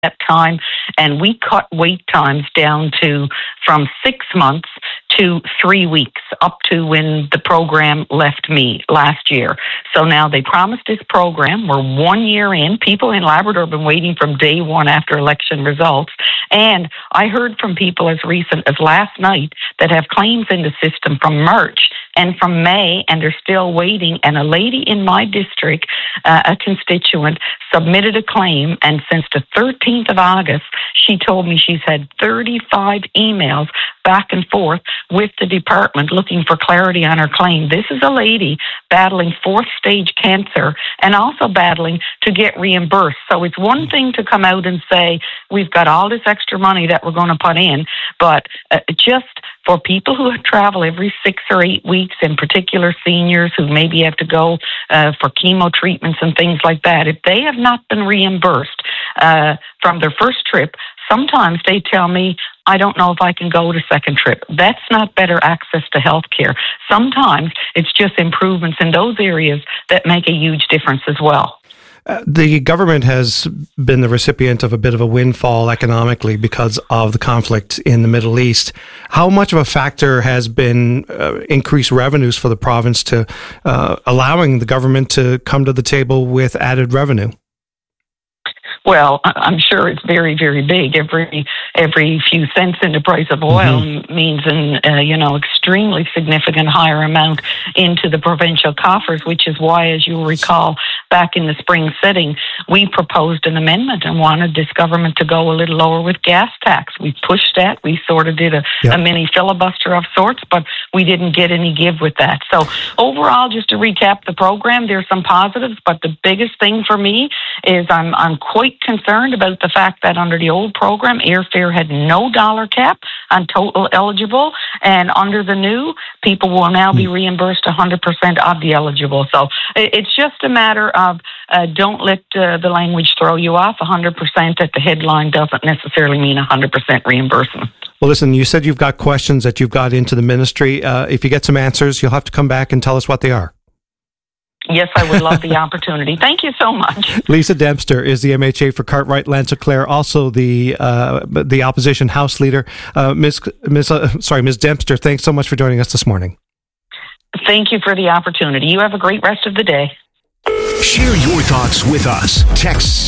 that time, and we cut wait times down to from 6 months to 3 weeks, up to when the program left me last year. So now they promised this program. We're 1 year in. People in Labrador have been waiting from day one after election results. And I heard from people as recent as last night that have claims in the system from March and from May, and they're still waiting. And a lady in my district, a constituent, submitted a claim, and since the 13th of August, she told me she's had 35 emails back and forth with the department looking for clarity on her claim. This is a lady battling 4th stage cancer and also battling to get reimbursed. So it's one thing to come out and say, we've got all this extra money that we're going to put in, but just for people who travel every 6 or 8 weeks, in particular seniors who maybe have to go for chemo treatments and things like that, if they have not been reimbursed from their first trip, sometimes they tell me, I don't know if I can go to second trip. That's not better access to health care. Sometimes it's just improvements in those areas that make a huge difference as well. The government has been the recipient of a bit of a windfall economically because of the conflict in the Middle East. How much of a factor has been increased revenues for the province to allowing the government to come to the table with added revenue? Well, I'm sure it's very, very big. Every few cents in the price of oil means an extremely significant higher amount into the provincial coffers, which is why, as you'll recall, back in the spring sitting, we proposed an amendment and wanted this government to go a little lower with gas tax. We pushed that. We sort of did a mini filibuster of sorts, but we didn't get any give with that. So overall, just to recap the program, there's some positives, but the biggest thing for me is I'm quite concerned about the fact that under the old program, airfare had no dollar cap on total eligible, and under the new, people will now be reimbursed 100% of the eligible. So it's just a matter of don't let the language throw you off. 100% at the headline doesn't necessarily mean 100% reimbursement. Well, listen, you said you've got questions that you've got into the ministry. If you get some answers, you'll have to come back and tell us what they are. Yes, I would love the opportunity. Thank you so much. Lisa Dempster is the MHA for Cartwright Lanza-Clare, also the opposition House Leader. Ms. Dempster, thanks so much for joining us this morning. Thank you for the opportunity. You have a great rest of the day. Share your thoughts with us. Text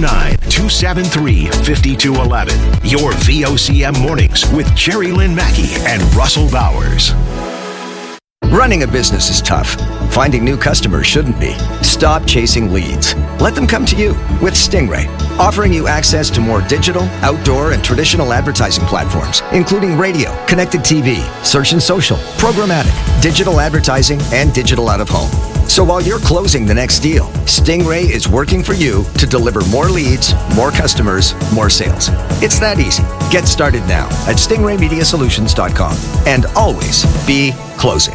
709-273-5211. Your VOCM Mornings with Jerry Lynn Mackey and Russell Bowers. Running a business is tough. Finding new customers shouldn't be. Stop chasing leads. Let them come to you with Stingray, offering you access to more digital, outdoor, and traditional advertising platforms, including radio, connected TV, search and social, programmatic, digital advertising, and digital out-of-home. So while you're closing the next deal, Stingray is working for you to deliver more leads, more customers, more sales. It's that easy. Get started now at stingraymediasolutions.com and always be closing.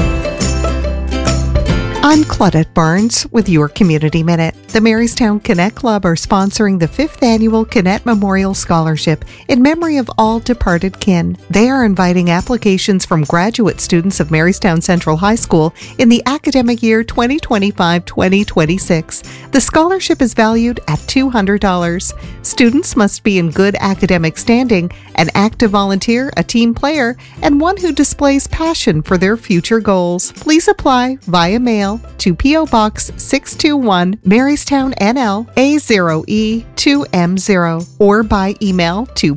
I'm Claudette Barnes with your Community Minute. The Marystown Connect Club are sponsoring the 5th Annual Connect Memorial Scholarship in memory of all departed kin. They are inviting applications from graduate students of Marystown Central High School in the academic year 2025-2026. The scholarship is valued at $200. Students must be in good academic standing, an active volunteer, a team player, and one who displays passion for their future goals. Please apply via mail to P.O. Box 621, Marystown, NL, A0E2M0, or by email to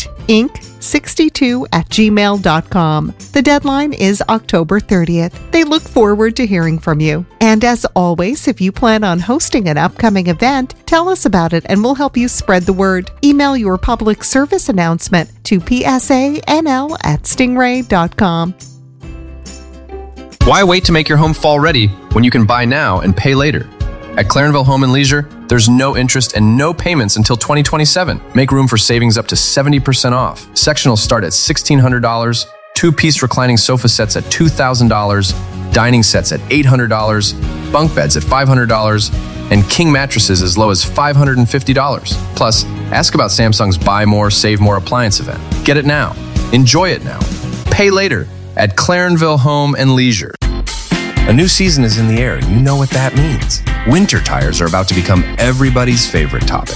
patinc62@gmail.com. The deadline is October 30th. They look forward to hearing from you. And as always, if you plan on hosting an upcoming event, tell us about it and we'll help you spread the word. Email your public service announcement to psanl@stingray.com. Why wait to make your home fall ready when you can buy now and pay later? At Clarenville Home and Leisure, there's no interest and no payments until 2027. Make room for savings up to 70% off. Sectionals start at $1,600, two-piece reclining sofa sets at $2,000, dining sets at $800, bunk beds at $500, and king mattresses as low as $550. Plus, ask about Samsung's Buy More, Save More appliance event. Get it now. Enjoy it now. Pay later at Clarenville Home and Leisure. A new season is in the air, and you know what that means. Winter tires are about to become everybody's favorite topic.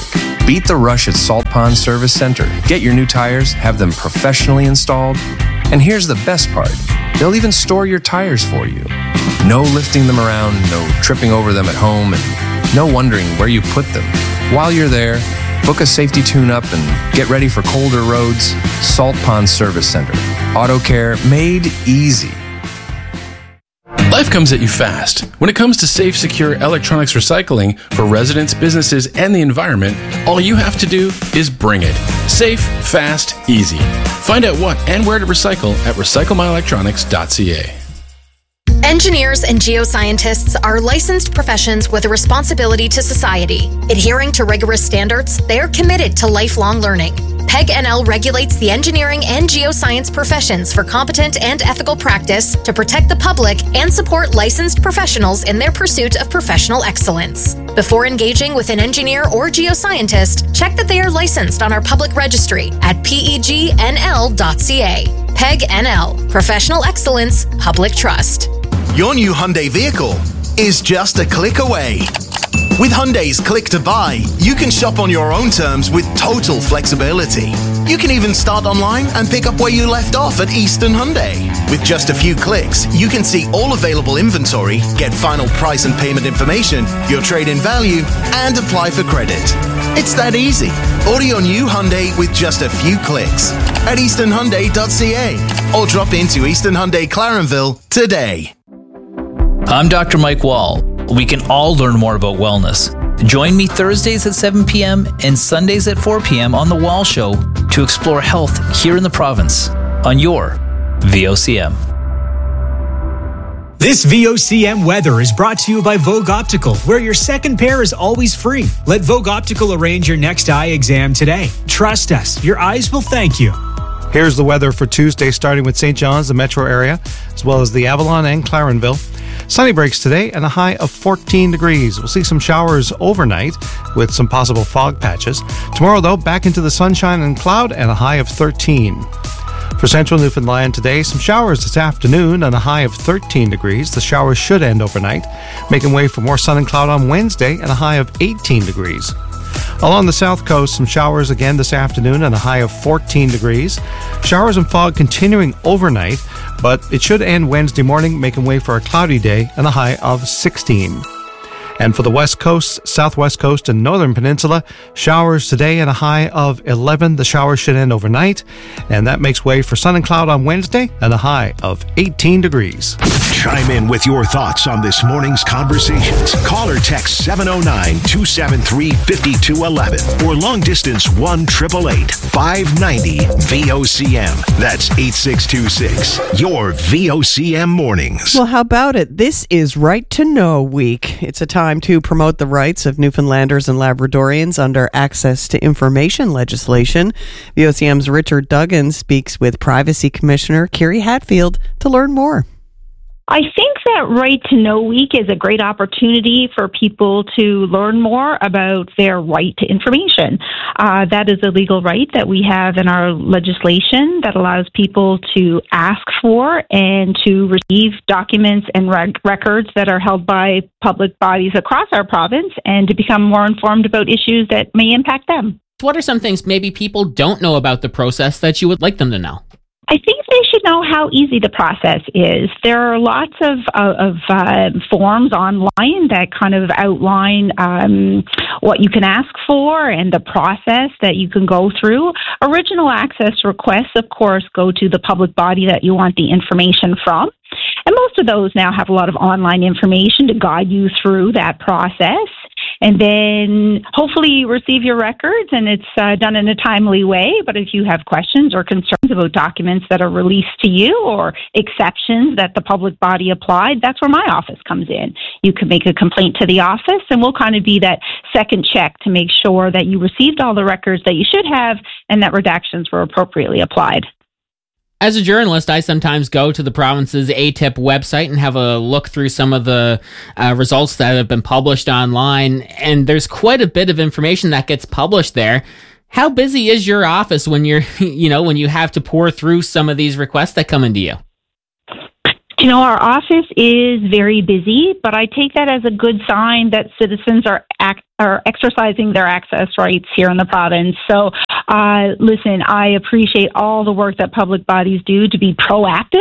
Beat the rush at Salt Pond Service Center. Get your new tires, have them professionally installed. And here's the best part. They'll even store your tires for you. No lifting them around, no tripping over them at home, and no wondering where you put them. While you're there, book a safety tune-up and get ready for colder roads. Salt Pond Service Center. Auto care made easy. Life comes at you fast. When it comes to safe, secure electronics recycling for residents, businesses, and the environment, all you have to do is bring it. Safe, fast, easy. Find out what and where to recycle at recyclemyelectronics.ca. Engineers and geoscientists are licensed professions with a responsibility to society. Adhering to rigorous standards, they are committed to lifelong learning. PEG NL regulates the engineering and geoscience professions for competent and ethical practice to protect the public and support licensed professionals in their pursuit of professional excellence. Before engaging with an engineer or geoscientist, check that they are licensed on our public registry at pegnl.ca. PEG NL, Professional Excellence, Public Trust. Your new Hyundai vehicle is just a click away. With Hyundai's Click to Buy, you can shop on your own terms with total flexibility. You can even start online and pick up where you left off at Eastern Hyundai. With just a few clicks, you can see all available inventory, get final price and payment information, your trade-in value, and apply for credit. It's that easy. Order your new Hyundai with just a few clicks at easternhyundai.ca or drop into Eastern Hyundai Clarenville today. I'm Dr. Mike Wall. We can all learn more about wellness. Join me Thursdays at 7 p.m. and Sundays at 4 p.m. on The Wall Show to explore health here in the province on your VOCM. This VOCM weather is brought to you by Vogue Optical, where your second pair is always free. Let Vogue Optical arrange your next eye exam today. Trust us, your eyes will thank you. Here's the weather for Tuesday, starting with St. John's, the metro area, as well as the Avalon and Clarenville. Sunny breaks today and a high of 14 degrees. We'll see some showers overnight with some possible fog patches. Tomorrow, though, back into the sunshine and cloud and a high of 13. For central Newfoundland today, some showers this afternoon and a high of 13 degrees. The showers should end overnight, making way for more sun and cloud on Wednesday and a high of 18 degrees. Along the south coast, some showers again this afternoon and a high of 14 degrees. Showers and fog continuing overnight, but it should end Wednesday morning, making way for a cloudy day and a high of 16. And for the west coast, southwest coast, and northern peninsula, showers today and a high of 11. The showers should end overnight, and that makes way for sun and cloud on Wednesday and a high of 18 degrees. Chime in with your thoughts on this morning's conversations. Call or text 709-273-5211 or long distance 1-888-590-VOCM. That's 8626. Your VOCM mornings. Well, how about it? This is Right to Know Week. It's a time to promote the rights of Newfoundlanders and Labradorians under access to information legislation. VOCM's Richard Duggan speaks with Privacy Commissioner Kiri Hatfield to learn more. I think that Right to Know Week is a great opportunity for people to learn more about their right to information. That is a legal right that we have in our legislation that allows people to ask for and to receive documents and records that are held by public bodies across our province and to become more informed about issues that may impact them. What are some things maybe people don't know about the process that you would like them to know? I think they should know how easy the process is. There are lots of forms online that kind of outline what you can ask for and the process that you can go through. Original access requests, of course, go to the public body that you want the information from. And most of those now have a lot of online information to guide you through that process. And then hopefully you receive your records and it's done in a timely way. But if you have questions or concerns about documents that are released to you or exceptions that the public body applied, that's where my office comes in. You can make a complaint to the office and we'll kind of be that second check to make sure that you received all the records that you should have and that redactions were appropriately applied. As a journalist, I sometimes go to the province's ATIP website and have a look through some of the results that have been published online, and there's quite a bit of information that gets published there. How busy is your office when you're, when you have to pour through some of these requests that come into you? You know, our office is very busy, but I take that as a good sign that citizens are exercising their access rights here in the province. So, listen, I appreciate all the work that public bodies do to be proactive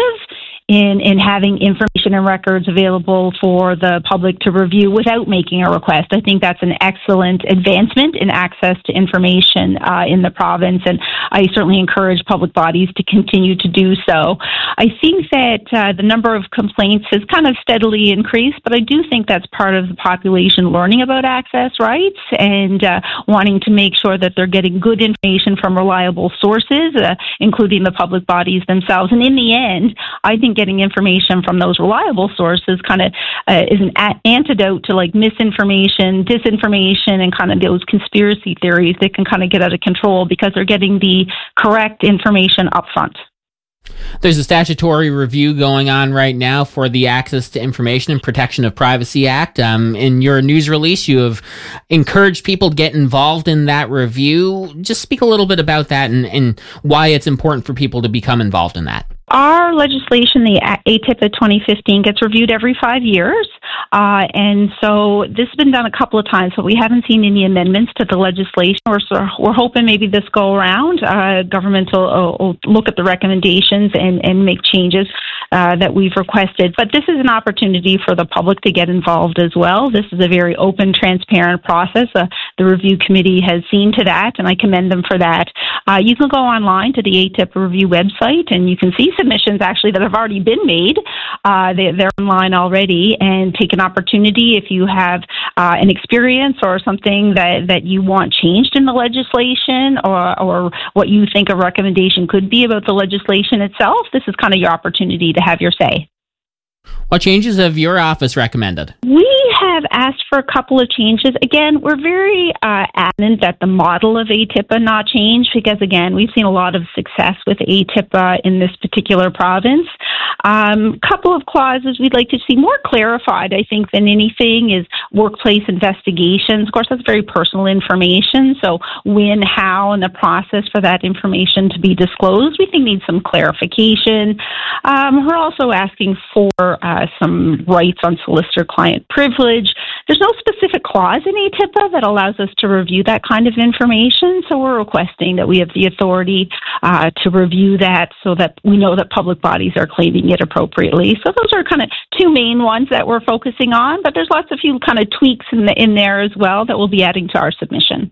in having information and records available for the public to review without making a request. I think that's an excellent advancement in access to information in the province, and I certainly encourage public bodies to continue to do so. I think that the number of complaints has kind of steadily increased, but I do think that's part of the population learning about access rights and wanting to make sure that they're getting good information from reliable sources, including the public bodies themselves. And in the end, I think getting information from those reliable sources kind of is an antidote to like misinformation, disinformation, and kind of those conspiracy theories that can kind of get out of control because they're getting the correct information up front. There's a statutory review going on right now for the Access to Information and Protection of Privacy Act. In your news release, you have encouraged people to get involved in that review. Just speak a little bit about that and why it's important for people to become involved in that. Our legislation, the ATIPA 2015, gets reviewed every 5 years. And so this has been done a couple of times, but we haven't seen any amendments to the legislation. We're hoping maybe this go around, government will look at the recommendations and make changes that we've requested. But this is an opportunity for the public to get involved as well. This is a very open, transparent process. The review committee has seen to that, and I commend them for that. You can go online to the ATIP review website, and you can see submissions actually that have already been made. They're online already, and take an opportunity if you have an experience or something that you want changed in the legislation or what you think a recommendation could be about the legislation itself. This is kind of your opportunity to have your say. What changes have your office recommended? We have asked for a couple of changes. Again, we're very adamant that the model of ATIPA not change because, again, we've seen a lot of success with ATIPA in this particular province. Couple of clauses we'd like to see more clarified, I think, than anything is workplace investigations. Of course, that's very personal information, so when, how, and the process for that information to be disclosed, we think needs some clarification. We're also asking for some rights on solicitor-client privilege. There's no specific clause in ATIPA that allows us to review that kind of information, so we're requesting that we have the authority to review that so that we know that public bodies are claiming it appropriately. So those are kind of two main ones that we're focusing on, but there's lots of few kind of tweaks in there as well that we'll be adding to our submission.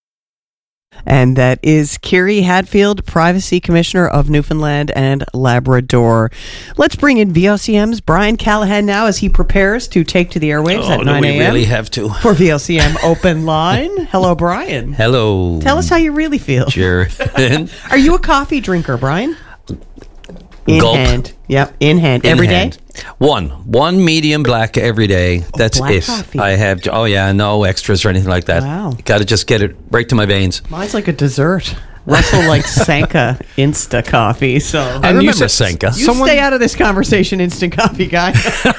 And that is Kiri Hadfield, Privacy Commissioner of Newfoundland and Labrador. Let's bring in VOCM's Brian Callahan now as he prepares to take to the airwaves at 9 a.m. We really have to. For VOCM Open Line. Hello, Brian. Hello. Tell us how you really feel. Sure. Are you a coffee drinker, Brian? In Gulp. hand. Yep, in hand. In Every hand. day? One medium black every day. That's black it. coffee. I have, no extras or anything like that. Wow. Got to just get it right to my veins. Mine's like a dessert. Russell likes Sanka Insta Coffee. So I remember Sanka. You stay out of this conversation, instant coffee guy.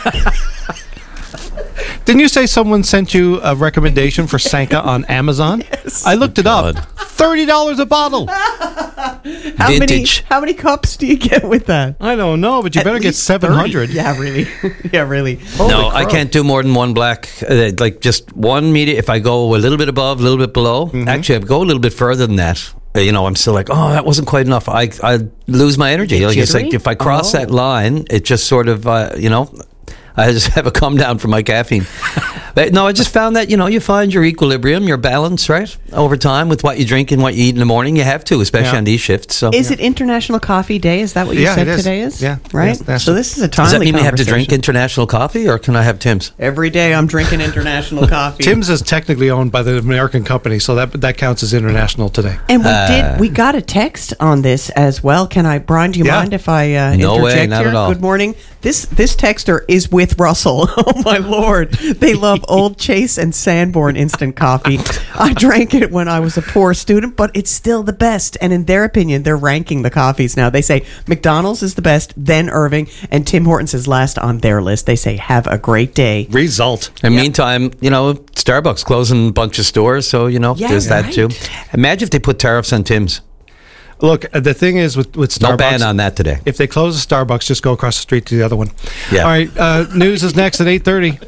Didn't you say someone sent you a recommendation for Sanka on Amazon? Yes. I looked it up. $30 a bottle. Vintage. How many cups do you get with that? I don't know, but you better get 700. 30. Yeah, really. Yeah, really. No, I can't do more than one black. Like just one medium. If I go a little bit above, a little bit below. Actually, I go a little bit further than that. I'm still like, that wasn't quite enough. I lose my energy. Like, it's like if I cross that line, it just sort of, I just have a come down from my caffeine. But no, I just found that, you find your equilibrium, your balance, right? Over time with what you drink and what you eat in the morning. You have to, especially on these shifts. So Is it International Coffee Day? Is that what you said today is? Yeah. Right? Yes, so this is a timely Does that mean we have to conversation. drink international coffee, or can I have Tim's? Every day I'm drinking international coffee. Tim's is technically owned by the American company, so that counts as international today. And we got a text on this as well. Brian, do you mind if I No interject way, not here? at all. Good morning. This texter is with Russell. Oh my Lord. They love Old Chase and Sanborn instant coffee. I drank it when I was a poor student, but it's still the best. And in their opinion, they're ranking the coffees now. They say McDonald's is the best, then Irving, and Tim Hortons is last on their list. They say, have a great day. Result. In the meantime, Starbucks closing a bunch of stores, so, there's that too. Imagine if they put tariffs on Tim's. Look, the thing is with Starbucks... No ban on that today. If they close the Starbucks, just go across the street to the other one. Yeah. All right, news is next at 8:30.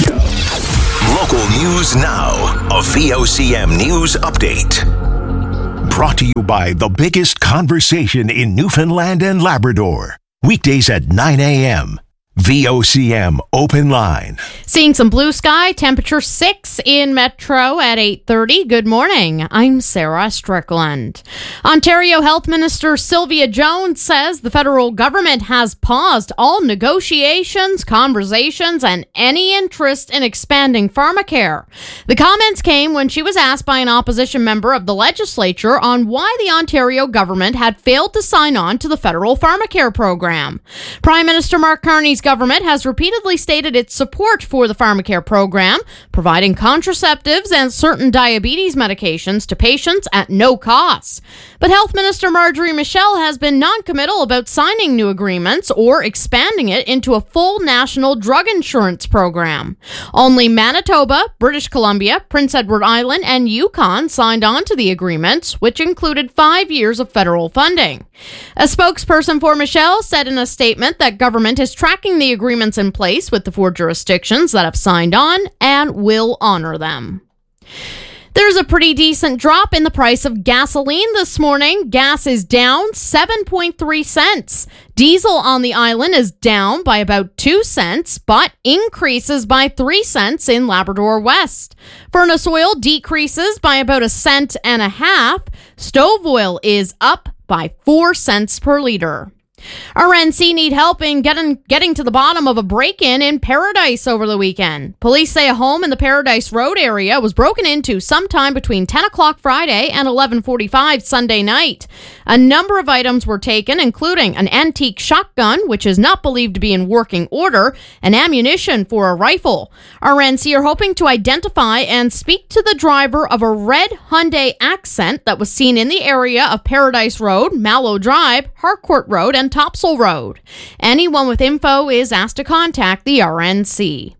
Local news now. A VOCM news update. Brought to you by the biggest conversation in Newfoundland and Labrador. Weekdays at 9 a.m. VOCM Open Line. Seeing some blue sky, temperature 6 in Metro at 8:30. Good morning. I'm Sarah Strickland. Ontario Health Minister Sylvia Jones says the federal government has paused all negotiations, conversations, and any interest in expanding pharmacare. The comments came when she was asked by an opposition member of the legislature on why the Ontario government had failed to sign on to the federal pharmacare program. Prime Minister Mark Carney's government has repeatedly stated its support for the pharmacare program, providing contraceptives and certain diabetes medications to patients at no cost. But Health Minister Marjorie Michel has been non-committal about signing new agreements or expanding it into a full national drug insurance program. Only Manitoba, British Columbia, Prince Edward Island, and Yukon signed on to the agreements, which included 5 years of federal funding. A spokesperson for Michel said in a statement that government is tracking the agreements in place with the 4 jurisdictions that have signed on and will honor them. There's a pretty decent drop in the price of gasoline this morning. Gas is down 7.3 cents. Diesel on the island is down by about 2 cents, but increases by 3 cents in Labrador West. Furnace oil decreases by about 1.5 cents. Stove oil is up by 4 cents per liter. RNC need help in getting to the bottom of a break-in in Paradise over the weekend. Police say a home in the Paradise Road area was broken into sometime between 10 o'clock Friday and 11:45 Sunday night. A number of items were taken, including an antique shotgun, which is not believed to be in working order, and ammunition for a rifle. RNC are hoping to identify and speak to the driver of a red Hyundai Accent that was seen in the area of Paradise Road, Mallow Drive, Harcourt Road, and Topsail Road. Anyone with info is asked to contact the RNC.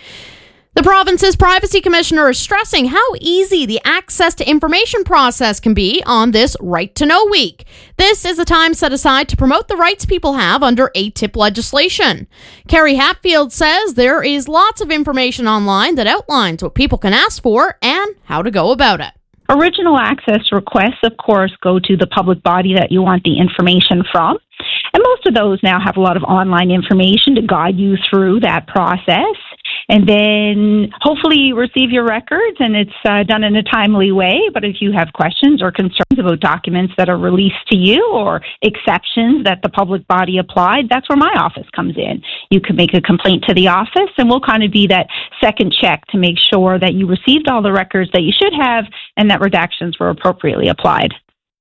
The province's privacy commissioner is stressing how easy the access to information process can be on this Right to Know Week. This is a time set aside to promote the rights people have under ATIP legislation. Carrie Hatfield says there is lots of information online that outlines what people can ask for and how to go about it. Original access requests, of course, go to the public body that you want the information from. And most of those now have a lot of online information to guide you through that process. And then hopefully you receive your records and it's done in a timely way. But if you have questions or concerns about documents that are released to you or exceptions that the public body applied, that's where my office comes in. You can make a complaint to the office and we'll kind of be that second check to make sure that you received all the records that you should have and that redactions were appropriately applied.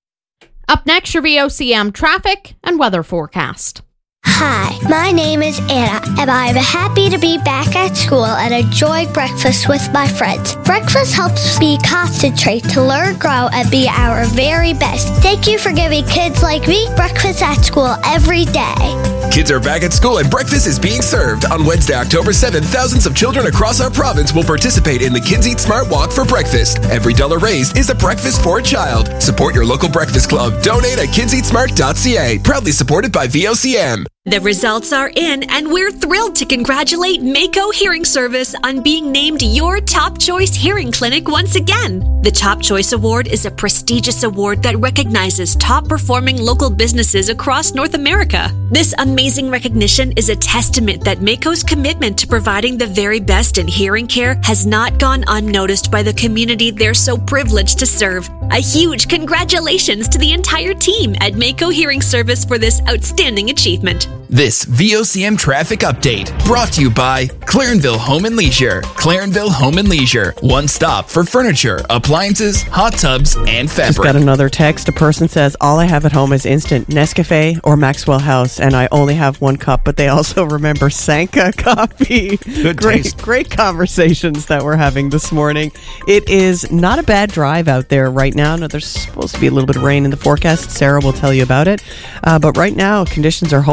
Up next, your VOCM traffic and weather forecast. Hi, my name is Anna, and I'm happy to be back at school and enjoy breakfast with my friends. Breakfast helps me concentrate to learn, grow, and be our very best. Thank you for giving kids like me breakfast at school every day. Kids are back at school and breakfast is being served. On Wednesday, October 7th, thousands of children across our province will participate in the Kids Eat Smart Walk for breakfast. Every dollar raised is a breakfast for a child. Support your local breakfast club. Donate at kidseatsmart.ca. Proudly supported by VOCM. The results are in, and we're thrilled to congratulate Mako Hearing Service on being named your Top Choice Hearing Clinic once again. The Top Choice Award is a prestigious award that recognizes top-performing local businesses across North America. This amazing recognition is a testament that Mako's commitment to providing the very best in hearing care has not gone unnoticed by the community they're so privileged to serve. A huge congratulations to the entire team at Mako Hearing Service for this outstanding achievement. This VOCM traffic update brought to you by Clarenville Home and Leisure. Clarenville Home and Leisure. One stop for furniture, appliances, hot tubs, and fabric. Just got another text. A person says, all I have at home is instant Nescafe or Maxwell House, and I only have one cup, but they also remember Sanka coffee. Great conversations that we're having this morning. It is not a bad drive out there right now. No, there's supposed to be a little bit of rain in the forecast. Sarah will tell you about it. But right now, conditions are holding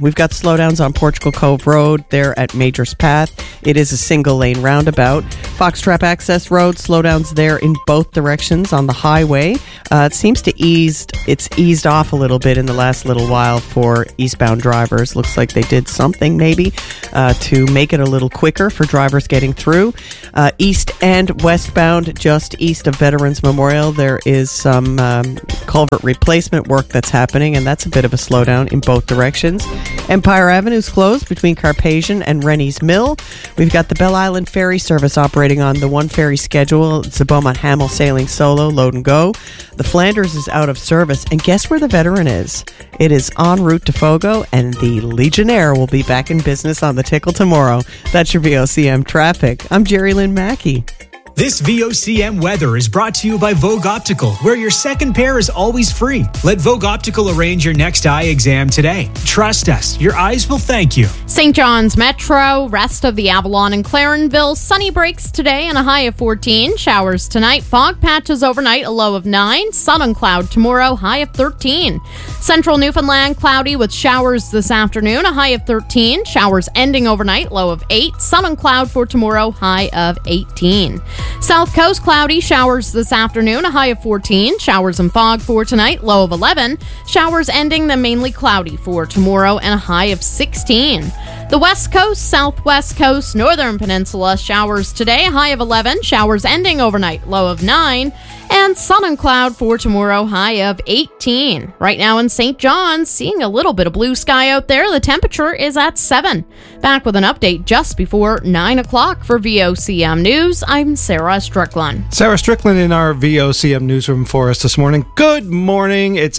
We've got slowdowns on Portugal Cove Road there at Majors Path. It is a single-lane roundabout. Foxtrap Access Road, slowdowns there in both directions on the highway. It seems to it's eased off a little bit in the last little while for eastbound drivers. Looks like they did something maybe to make it a little quicker for drivers getting through. East and westbound, just east of Veterans Memorial, there is some culvert replacement work that's happening, and that's a bit of a slowdown in both directions. Empire Avenue is closed between Carpathian and Rennie's Mill. We've got the Belle Island Ferry service operating on the one ferry schedule. It's the Beaumont Hamel Sailing Solo, load and go. The Flanders is out of service, and guess where the Veteran is? It is en route to Fogo, and the Legionnaire will be back in business on the Tickle tomorrow. That's your VOCM traffic. I'm Jerry Lynn Mackey. This VOCM weather is brought to you by Vogue Optical, where your second pair is always free. Let Vogue Optical arrange your next eye exam today. Trust us, your eyes will thank you. St. John's Metro, rest of the Avalon and Clarenville, sunny breaks today and a high of 14. Showers tonight, fog patches overnight, a low of 9. Sun and cloud tomorrow, high of 13. Central Newfoundland, cloudy with showers this afternoon, a high of 13. Showers ending overnight, low of 8. Sun and cloud for tomorrow, high of 18. South Coast, cloudy, showers this afternoon, a high of 14. Showers and fog for tonight, low of 11. Showers ending, then mainly cloudy for tomorrow, and a high of 16. The West Coast, Southwest Coast, Northern Peninsula, showers today, a high of 11. Showers ending overnight, low of 9. And sun and cloud for tomorrow, high of 18. Right now in St. John's, seeing a little bit of blue sky out there. The temperature is at 7. Back with an update just before 9 o'clock for VOCM News. I'm Sarah Strickland. Sarah Strickland in our VOCM newsroom for us this morning. Good morning. It's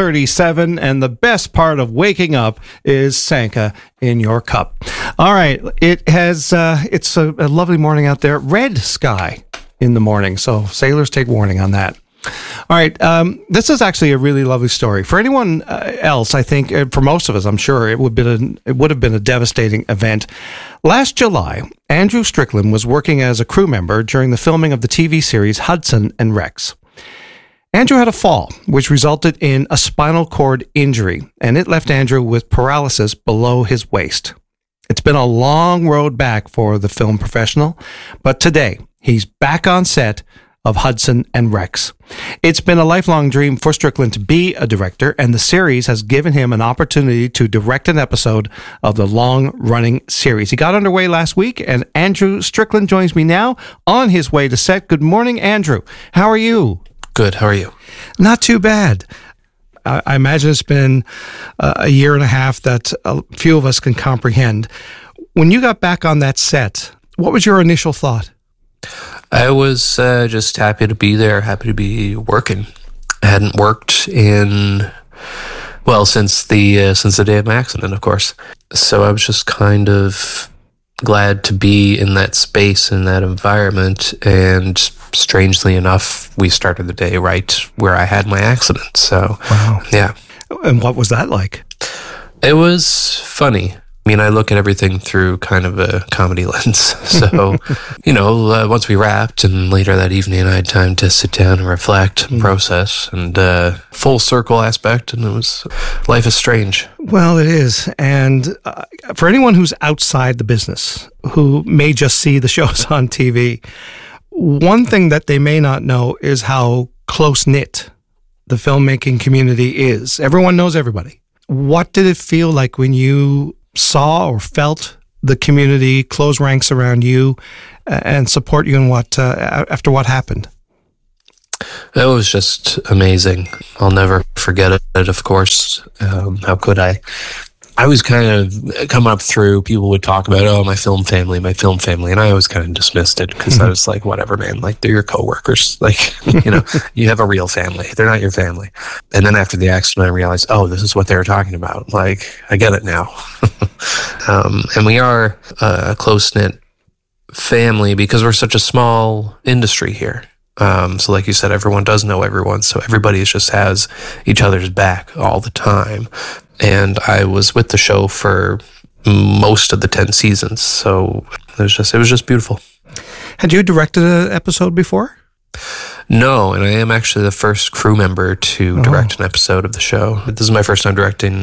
8:37, and the best part of waking up is Sanka in your cup. All right. It's a lovely morning out there. Red sky in the morning, so sailors take warning on that. All right, this is actually a really lovely story. For anyone else, I think, for most of us, I'm sure, it would have been a devastating event. Last July, Andrew Strickland was working as a crew member during the filming of the TV series Hudson and Rex. Andrew had a fall, which resulted in a spinal cord injury, and it left Andrew with paralysis below his waist. It's been a long road back for the film professional, but today, he's back on set of Hudson and Rex. It's been a lifelong dream for Strickland to be a director, and the series has given him an opportunity to direct an episode of the long-running series. He got underway last week, and Andrew Strickland joins me now on his way to set. Good morning, Andrew. How are you? Good. How are you? Not too bad. I imagine it's been a year and a half that a few of us can comprehend. When you got back on that set, what was your initial thought? I was just happy to be there, happy to be working. I hadn't worked since the day of my accident, of course. So I was just kind of glad to be in that space, in that environment, and strangely enough, we started the day right where I had my accident. So, wow. Yeah. And what was that like? It was funny. I mean, I look at everything through kind of a comedy lens. So, once we wrapped and later that evening, I had time to sit down and reflect and process, and full circle aspect, and life is strange. Well, it is. And for anyone who's outside the business, who may just see the shows on TV, one thing that they may not know is how close-knit the filmmaking community is. Everyone knows everybody. What did it feel like when you saw or felt the community close ranks around you and support you in after what happened? It was just amazing. I'll never forget it, of course. How could I? I was kind of coming up through, people would talk about, my film family, and I always kind of dismissed it because I was like, whatever, man, like, they're your coworkers, like, you have a real family, they're not your family. And then after the accident, I realized, this is what they were talking about, like, I get it now. And we are a close-knit family because we're such a small industry here. So like you said, everyone does know everyone, so everybody just has each other's back all the time. And I was with the show for most of the 10 seasons, so it was just beautiful. Had you directed an episode before? No, and I am actually the first crew member to direct an episode of the show. This is my first time directing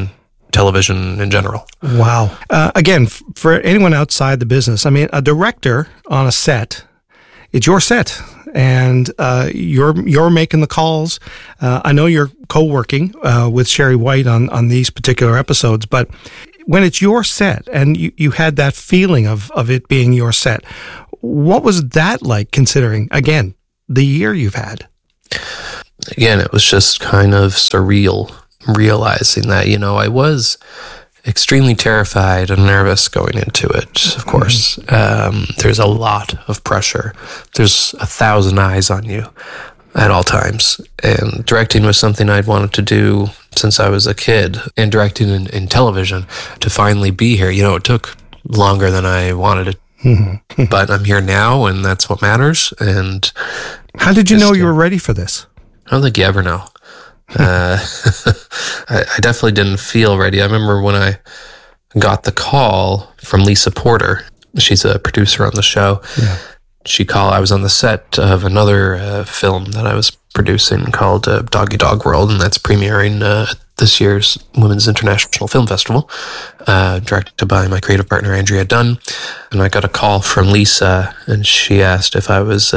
television in general. Wow. Again, for anyone outside the business, I mean, a director on a set, it's your set, and you're making the calls. I know you're co-working with Sherry White on these particular episodes, but when it's your set and you had that feeling of it being your set, what was that like, considering, again, the year you've had? Again, it was just kind of surreal realizing that, I was extremely terrified and nervous going into it, of course. There's a lot of pressure. There's 1,000 eyes on you at all times. And directing was something I'd wanted to do since I was a kid. And directing in television, to finally be here, it took longer than I wanted it. But I'm here now, and that's what matters. And how did you know you were ready for this? I don't think you ever know. I definitely didn't feel ready. I remember when I got the call from Lisa Porter. She's a producer on the show. Yeah. She called. I was on the set of another film that I was producing called Doggy Dog World, and that's premiering this year's Women's International Film Festival, directed by my creative partner Andrea Dunn. And I got a call from Lisa, and she asked if I was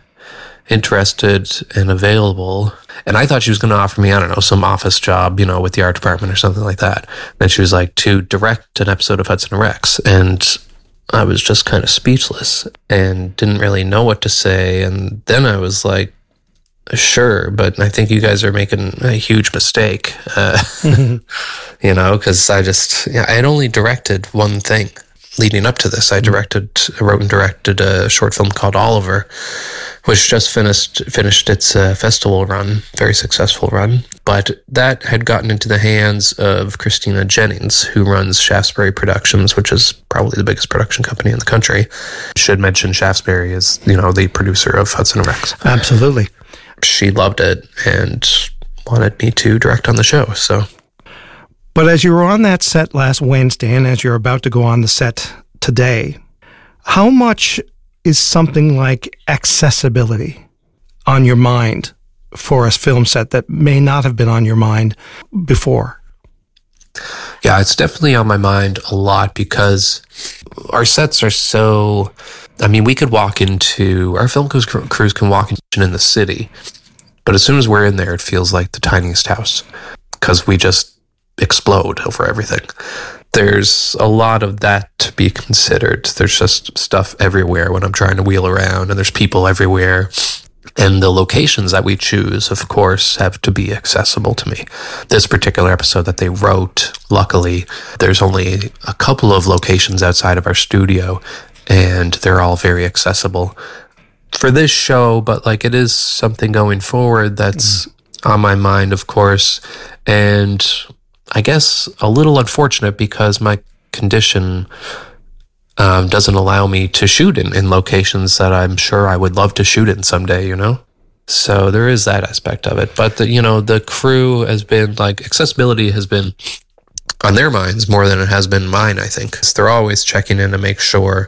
interested and available. And I thought she was going to offer me, I don't know, some office job, with the art department or something like that. And she was like, to direct an episode of Hudson and Rex. And I was just kind of speechless and didn't really know what to say. And then I was like, sure, but I think you guys are making a huge mistake, because I had only directed one thing leading up to this. I wrote and directed a short film called Oliver, which just finished its festival run, very successful run. But that had gotten into the hands of Christina Jennings, who runs Shaftesbury Productions, which is probably the biggest production company in the country. Should mention Shaftesbury is, the producer of Hudson and Rex. Absolutely. She loved it and wanted me to direct on the show, so... But as you were on that set last Wednesday, and as you're about to go on the set today, how much is something like accessibility on your mind for a film set that may not have been on your mind before? Yeah, it's definitely on my mind a lot, because our sets are so... we could walk into... Our film crews can walk in the city, but as soon as we're in there, it feels like the tiniest house, because we just explode over everything. There's a lot of that to be considered. There's just stuff everywhere when I'm trying to wheel around, and there's people everywhere. And the locations that we choose, of course, have to be accessible to me. This particular episode that they wrote, luckily, there's only a couple of locations outside of our studio, and they're all very accessible for this show. But it is something going forward that's on my mind, of course. And I guess a little unfortunate, because my condition doesn't allow me to shoot in locations that I'm sure I would love to shoot in someday, So there is that aspect of it. But the crew has been accessibility has been on their minds more than it has been mine, I think. They're always checking in to make sure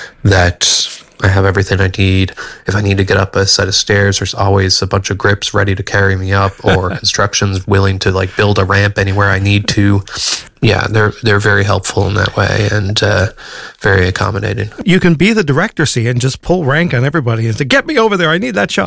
that I have everything I need. If I need to get up a set of stairs, there's always a bunch of grips ready to carry me up, or construction's willing to build a ramp anywhere I need to. Yeah, they're very helpful in that way, and very accommodating. You can be the director, see, and just pull rank on everybody and say, "Get me over there! I need that shot."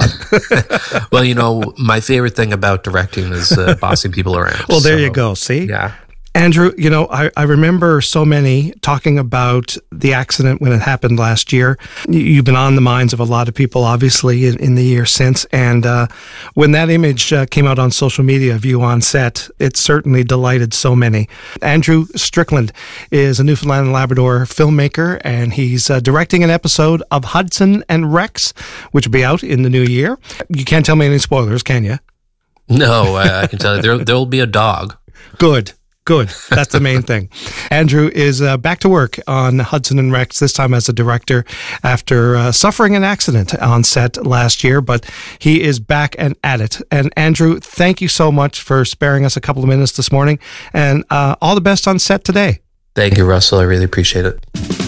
Well, my favorite thing about directing is bossing people around. Well, there you go. See, yeah. Andrew, I remember so many talking about the accident when it happened last year. You've been on the minds of a lot of people, obviously, in the year since. And when that image came out on social media of you on set, it certainly delighted so many. Andrew Strickland is a Newfoundland and Labrador filmmaker, and he's directing an episode of Hudson and Rex, which will be out in the new year. You can't tell me any spoilers, can you? No, I can tell you. There'll be a dog. Good. That's the main thing. Andrew is back to work on Hudson and Rex, this time as a director after suffering an accident on set last year, but he is back and at it. And Andrew, thank you so much for sparing us a couple of minutes this morning, and all the best on set today. Thank you, Russell. I really appreciate it.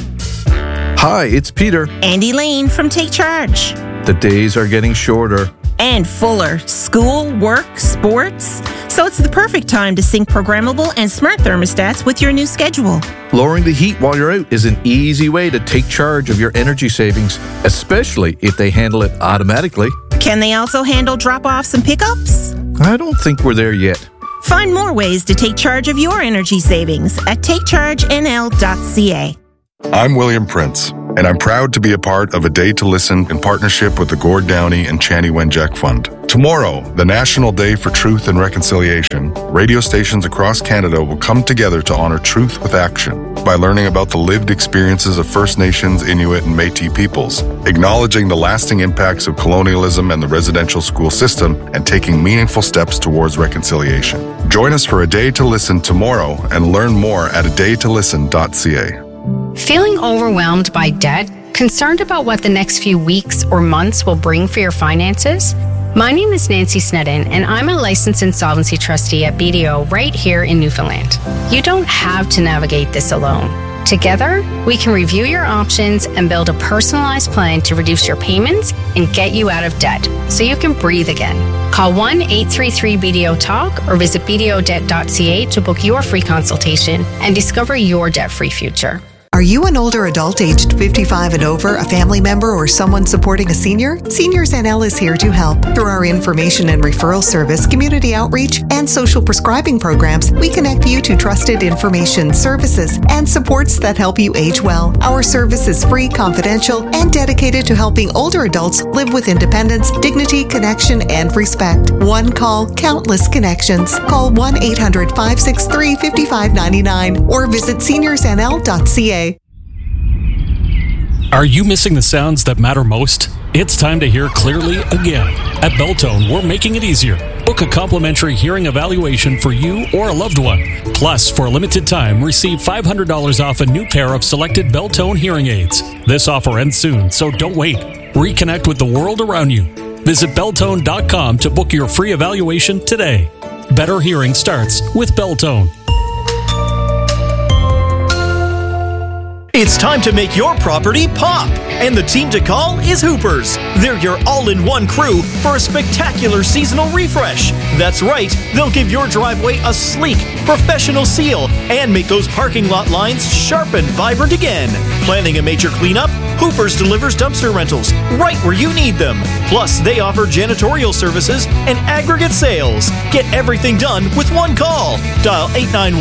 Hi, it's Peter. Andy Lane from Take Charge. The days are getting shorter. And fuller. School, work, sports. So it's the perfect time to sync programmable and smart thermostats with your new schedule. Lowering the heat while you're out is an easy way to take charge of your energy savings, especially if they handle it automatically. Can they also handle drop-offs and pickups? I don't think we're there yet. Find more ways to take charge of your energy savings at takechargenl.ca. I'm William Prince, and I'm proud to be a part of A Day to Listen in partnership with the Gord Downey and Chani Wenjack Fund. Tomorrow, the National Day for Truth and Reconciliation, radio stations across Canada will come together to honor truth with action by learning about the lived experiences of First Nations, Inuit, and Métis peoples, acknowledging the lasting impacts of colonialism and the residential school system, and taking meaningful steps towards reconciliation. Join us for A Day to Listen tomorrow and learn more at adaytolisten.ca. Feeling overwhelmed by debt? Concerned about what the next few weeks or months will bring for your finances? My name is Nancy Snedden, and I'm a licensed insolvency trustee at BDO right here in Newfoundland. You don't have to navigate this alone. Together, we can review your options and build a personalized plan to reduce your payments and get you out of debt so you can breathe again. Call 1-833-BDO-TALK or visit bdodebt.ca to book your free consultation and discover your debt-free future. Are you an older adult aged 55 and over, a family member, or someone supporting a senior? Seniors NL is here to help. Through our information and referral service, community outreach, and social prescribing programs, we connect you to trusted information, services, and supports that help you age well. Our service is free, confidential, and dedicated to helping older adults live with independence, dignity, connection, and respect. One call, countless connections. Call 1-800-563-5599 or visit seniorsnl.ca. Are you missing the sounds that matter most? It's time to hear clearly again. At Belltone, we're making it easier. Book a complimentary hearing evaluation for you or a loved one. Plus, for a limited time, receive $500 off a new pair of selected Belltone hearing aids. This offer ends soon, so don't wait. Reconnect with the world around you. Visit Belltone.com to book your free evaluation today. Better hearing starts with Belltone. It's time to make your property pop, and the team to call is Hoopers. They're your all-in-one crew for a spectacular seasonal refresh. That's right, they'll give your driveway a sleek, professional seal and make those parking lot lines sharp and vibrant again. Planning a major cleanup? Hoopers delivers dumpster rentals right where you need them. Plus, they offer janitorial services and aggregate sales. Get everything done with one call. Dial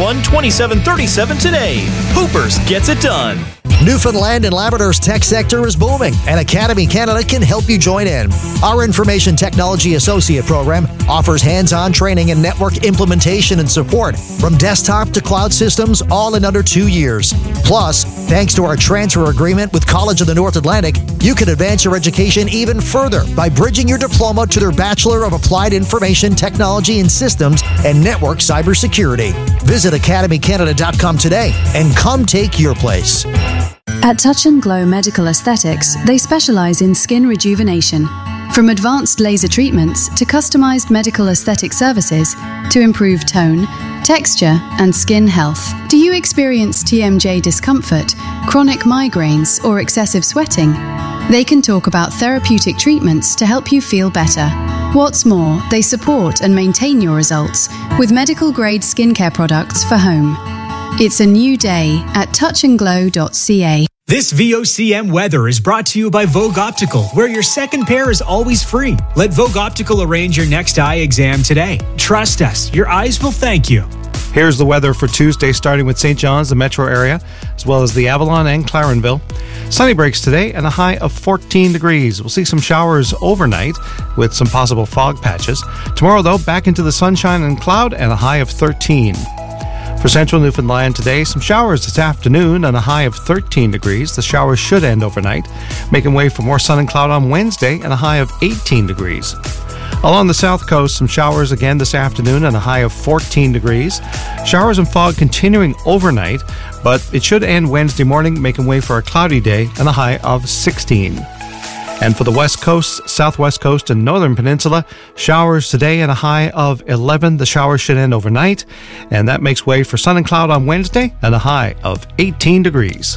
891-2737 today. Hoopers gets it done. Newfoundland and Labrador's tech sector is booming, and Academy Canada can help you join in. Our Information Technology Associate program offers hands-on training and network implementation and support from desktop to cloud systems, all in under 2 years. Plus, thanks to our transfer agreement with College of the North Atlantic, you can advance your education even further by bridging your diploma to their Bachelor of Applied Information Technology and Systems and Network Cybersecurity. Visit academycanada.com today and come take your place. At Touch and Glow Medical Aesthetics, they specialize in skin rejuvenation. From advanced laser treatments to customized medical aesthetic services to improve tone, texture, and skin health. Do you experience TMJ discomfort, chronic migraines, or excessive sweating? They can talk about therapeutic treatments to help you feel better. What's more, they support and maintain your results with medical-grade skincare products for home. It's a new day at touchandglow.ca. This VOCM weather is brought to you by Vogue Optical, where your second pair is always free. Let Vogue Optical arrange your next eye exam today. Trust us, your eyes will thank you. Here's the weather for Tuesday, starting with St. John's, the metro area, as well as the Avalon and Clarenville. Sunny breaks today and a high of 14 degrees. We'll see some showers overnight with some possible fog patches. Tomorrow, though, back into the sunshine and cloud and a high of 13. For central Newfoundland today, some showers this afternoon and a high of 13 degrees. The showers should end overnight, making way for more sun and cloud on Wednesday and a high of 18 degrees. Along the south coast, some showers again this afternoon and a high of 14 degrees. Showers and fog continuing overnight, but it should end Wednesday morning, making way for a cloudy day and a high of 16. And for the west coast, southwest coast, and northern peninsula, showers today and a high of 11. The showers should end overnight, and that makes way for sun and cloud on Wednesday and a high of 18 degrees.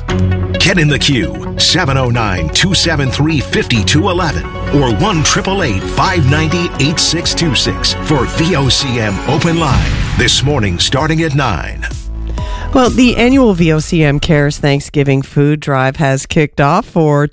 Get in the queue, 709-273-5211 or 1-888-590-8626 for VOCM Open Line. This morning starting at 9. Well, the annual VOCM Cares Thanksgiving Food Drive has kicked off for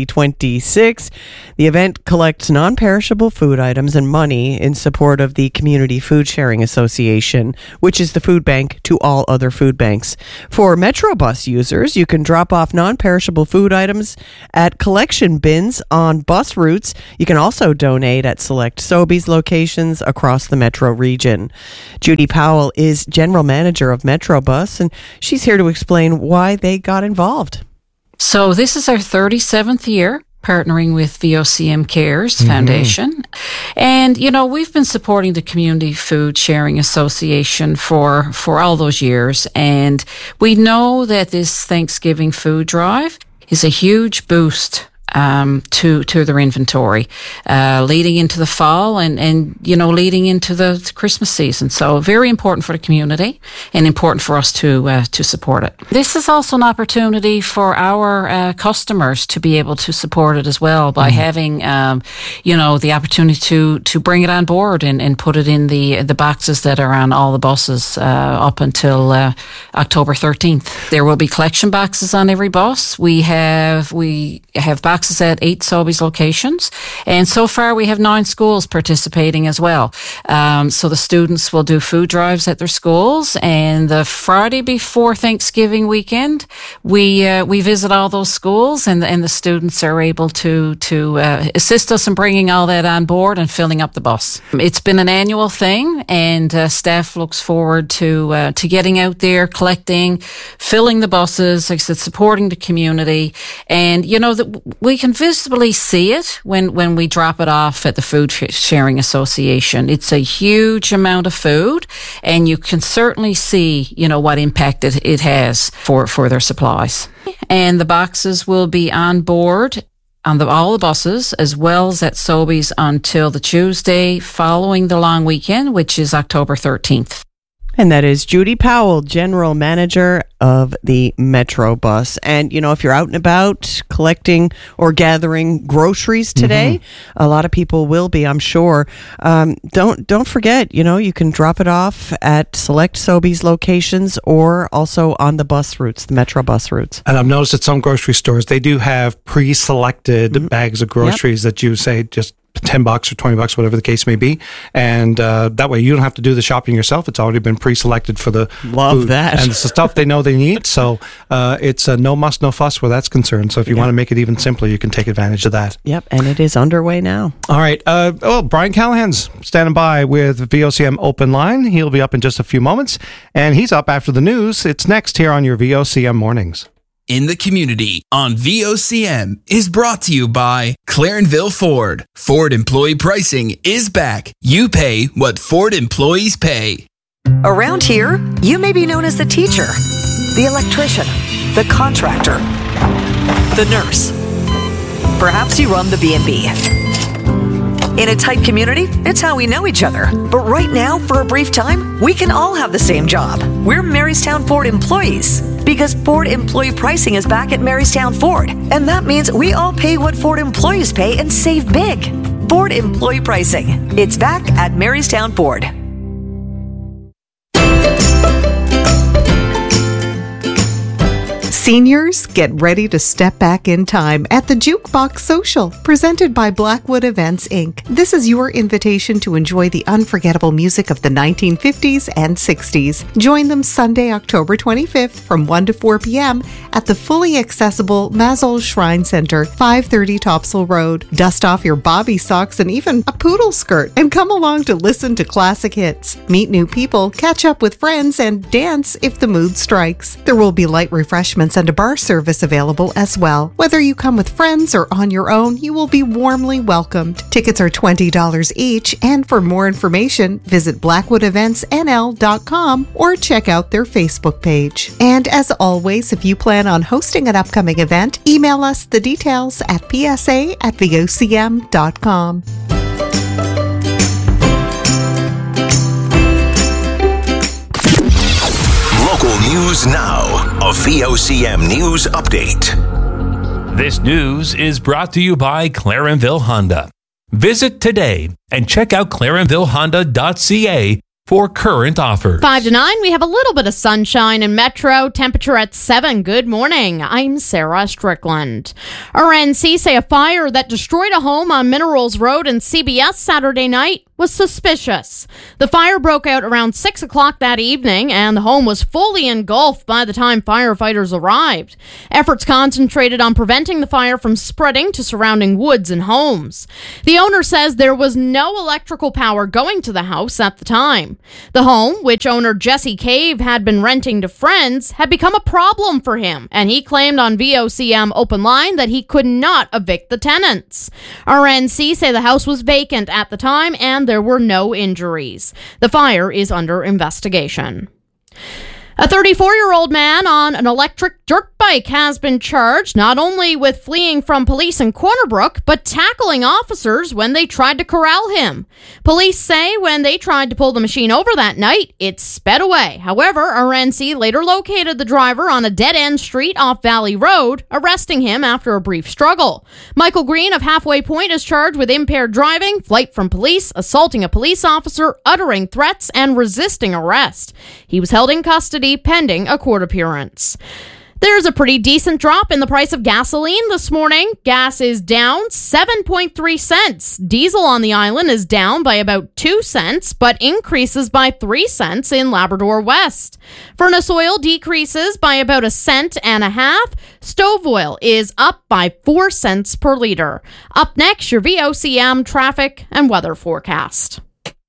2026. The event collects non-perishable food items and money in support of the Community Food Sharing Association, which is the food bank to all other food banks. For Metrobus users, you can drop off non-perishable food items at collection bins on bus routes. You can also donate at select Sobeys locations across the Metro region. Judy Powell is General Manager of Metrobus, and she's here to explain why they got involved. So this is our 37th year partnering with VOCM Cares Foundation. And, you know, we've been supporting the Community Food Sharing Association for all those years. And we know that this Thanksgiving food drive is a huge boost to their inventory, leading into the fall and you know, leading into the Christmas season. So very important for the community and important for us to support it. This is also an opportunity for our customers to be able to support it as well by having, you know, the opportunity to bring it on board and put it in the boxes that are on all the buses up until October 13th. There will be collection boxes on every bus. We have boxes at 8 Sobeys locations, and so far we have 9 schools participating as well. So the students will do food drives at their schools, and the Friday before Thanksgiving weekend, we visit all those schools, and the students are able to assist us in bringing all that on board and filling up the bus. It's been an annual thing, and staff looks forward to getting out there, collecting, filling the buses, like I said, supporting the community, and you know that we can visibly see it when we drop it off at the Food Sharing Association. It's a huge amount of food, and you can certainly see, you know, what impact it has for their supplies. And the boxes will be on board on all the buses, as well as at Sobeys until the Tuesday following the long weekend, which is October 13th. And that is Judy Powell, General Manager of the Metrobus. And, you know, if you're out and about collecting or gathering groceries today, a lot of people will be, I'm sure. Don't forget, you know, you can drop it off at select Sobeys locations or also on the bus routes, the Metro bus routes. And I've noticed at some grocery stores, they do have pre-selected bags of groceries that you say just $10 or $20, whatever the case may be, and that way you don't have to do the shopping yourself. It's already been pre-selected for the food. That, and it's the stuff they know they need. So it's a no muss, no fuss where that's concerned. So if you want to make it even simpler, you can take advantage of that. Yep, and it is underway now. All right. Brian Callahan's standing by with VOCM Open Line. He'll be up in just a few moments, and he's up after the news. It's next here on your VOCM Mornings. In the Community on VOCM is brought to you by Clarenville Ford. Ford employee pricing is back. You pay what Ford employees pay. Around here, you may be known as the teacher, the electrician, the contractor, the nurse. Perhaps you run the B&B. In a tight community, it's how we know each other. But right now, for a brief time, we can all have the same job. We're Marystown Ford employees. Because Ford employee pricing is back at Marystown Ford. And that means we all pay what Ford employees pay and save big. Ford employee pricing. It's back at Marystown Ford. Seniors, get ready to step back in time at the Jukebox Social, presented by Blackwood Events, Inc. This is your invitation to enjoy the unforgettable music of the 1950s and 60s. Join them Sunday, October 25th from 1 to 4 p.m. at the fully accessible Mazzol Shrine Center, 530 Topsail Road. Dust off your bobby socks and even a poodle skirt and come along to listen to classic hits, meet new people, catch up with friends, and dance if the mood strikes. There will be light refreshments and a bar service available as well. Whether you come with friends or on your own, you will be warmly welcomed. Tickets are $20 each, and for more information, visit BlackwoodEventsNL.com or check out their Facebook page. And as always, if you plan on hosting an upcoming event, email us the details at psa@vocm.com. Local news now a VOCM news update. This news is brought to you by Clarenville Honda. Visit today and check out clarenvillehonda.ca for current offers. 5 to 9, we have a little bit of sunshine in Metro. Temperature at 7. Good morning. I'm Sarah Strickland. RNC say a fire that destroyed a home on Minerals Road in CBS Saturday night was suspicious. The fire broke out around 6 o'clock that evening, and the home was fully engulfed by the time firefighters arrived. Efforts concentrated on preventing the fire from spreading to surrounding woods and homes. The owner says there was no electrical power going to the house at the time. The home, which owner Jesse Cave had been renting to friends, had become a problem for him, and he claimed on VOCM Open Line that he could not evict the tenants. RNC say the house was vacant at the time and there were no injuries. The fire is under investigation. A 34-year-old man on an electric dirt bike has been charged not only with fleeing from police in Corner Brook, but tackling officers when they tried to corral him. Police say when they tried to pull the machine over that night, it sped away. However, RNC later located the driver on a dead-end street off Valley Road, arresting him after a brief struggle. Michael Green of Halfway Point is charged with impaired driving, flight from police, assaulting a police officer, uttering threats, and resisting arrest. He was held in custody pending a court appearance. There's a pretty decent drop in the price of gasoline this morning. Gas is down 7.3 cents. Diesel on the island is down by about 2 cents, but increases by 3 cents in Labrador West. Furnace oil decreases by about 1.5 cents. Stove oil is up by 4 cents per liter. Up next, your VOCM traffic and weather forecast.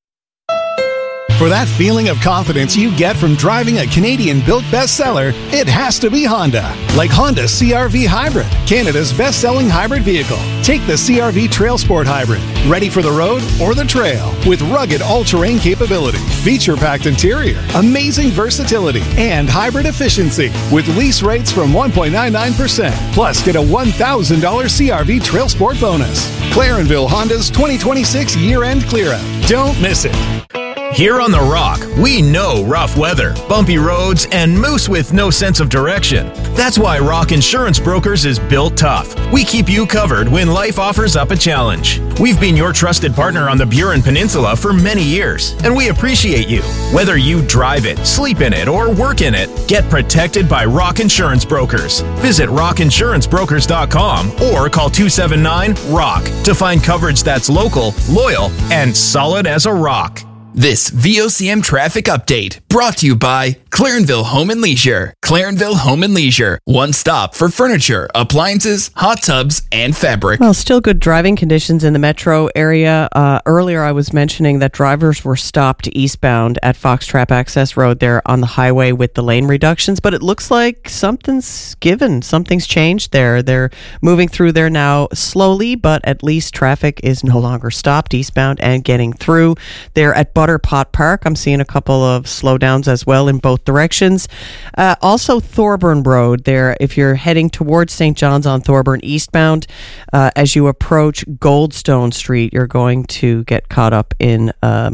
For that feeling of confidence you get from driving a Canadian-built bestseller, it has to be Honda. Like Honda CR-V Hybrid, Canada's best-selling hybrid vehicle. Take the CR-V Trail Sport Hybrid, ready for the road or the trail, with rugged all-terrain capability, feature-packed interior, amazing versatility, and hybrid efficiency, with lease rates from 1.99%. Plus, get a $1,000 CR-V Trail Sport bonus. Clarenville Honda's 2026 year-end clear-out. Don't miss it. Here on The Rock, we know rough weather, bumpy roads, and moose with no sense of direction. That's why Rock Insurance Brokers is built tough. We keep you covered when life offers up a challenge. We've been your trusted partner on the Burin Peninsula for many years, and we appreciate you. Whether you drive it, sleep in it, or work in it, get protected by Rock Insurance Brokers. Visit rockinsurancebrokers.com or call 279-ROCK to find coverage that's local, loyal, and solid as a rock. This VOCM traffic update brought to you by Clarenville Home and Leisure. Clarenville Home and Leisure, one stop for furniture, appliances, hot tubs, and fabric. Well, still good driving conditions in the metro area. Earlier, I was mentioning that drivers were stopped eastbound at Fox Trap Access Road there on the highway with the lane reductions, but it looks like something's given. Something's changed there. They're moving through there now slowly, but at least traffic is no longer stopped eastbound and getting through. They're at Butterpot Park. I'm seeing a couple of slowdowns as well in both directions. Also Thorburn Road there, if you're heading towards St. John's on Thorburn eastbound, as you approach Goldstone Street, you're going to get caught up in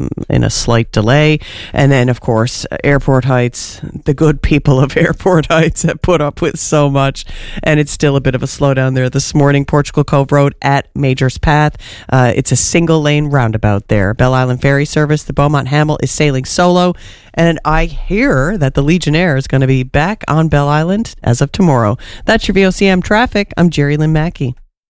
a slight delay. And then, of course, Airport Heights, the good people of Airport Heights have put up with so much, and it's still a bit of a slowdown there this morning. Portugal Cove Road at Major's Path. It's a single lane roundabout there. Belle Island Ferry Service, the Beaumont Hamel is sailing solo, and I hear that the Legionnaire is going to be back on Belle Island as of tomorrow. That's your VOCM traffic. I'm Jerry Lynn Mackey.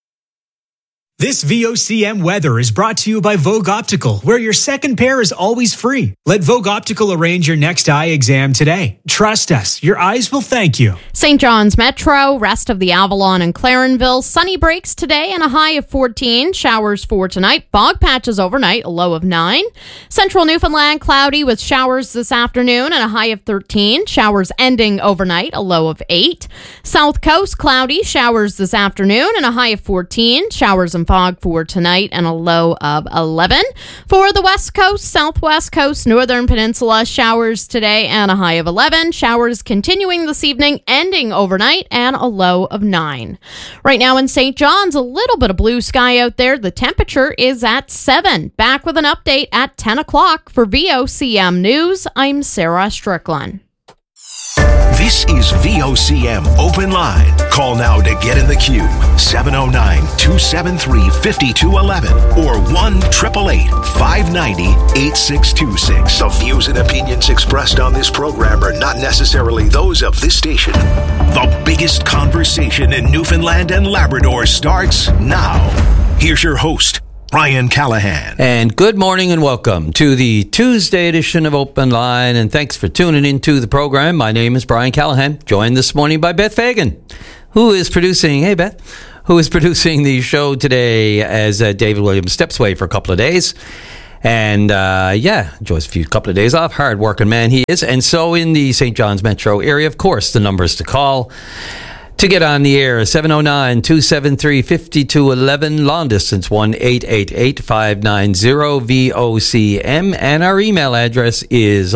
This VOCM weather is brought to you by Vogue Optical, where your second pair is always free. Let Vogue Optical arrange your next eye exam today. Trust us, your eyes will thank you. St. John's Metro, rest of the Avalon and Clarenville, sunny breaks today and a high of 14. Showers for tonight, fog patches overnight, a low of 9. Central Newfoundland, cloudy with showers this afternoon and a high of 13. Showers ending overnight, a low of 8. South Coast, cloudy, showers this afternoon and a high of 14. Showers and fog for tonight and a low of 11. For the West Coast, Southwest Coast, Northern Peninsula, showers today and a high of 11. Showers continuing this evening, ending overnight, and a low of 9. Right now in St. John's, a little bit of blue sky out there. The temperature is at 7. Back with an update at 10 o'clock for VOCM News. I'm Sarah Strickland. This is VOCM Open Line. Call now to get in the queue. 709-273-5211 or 1-888-590-8626. The views and opinions expressed on this program are not necessarily those of this station. The biggest conversation in Newfoundland and Labrador starts now. Here's your host, Brian Callahan. And good morning and welcome to the Tuesday edition of Open Line. And thanks for tuning into the program. My name is Brian Callahan, joined this morning by Beth Fagan, who is producing, hey Beth, who is producing the show today as David Williams steps away for a couple of days. And enjoys a couple of days off. Hard working man he is. And so in the St. John's metro area, of course, the numbers to call to get on the air, 709-273-5211, long distance 1-888-590-VOCM, and our email address is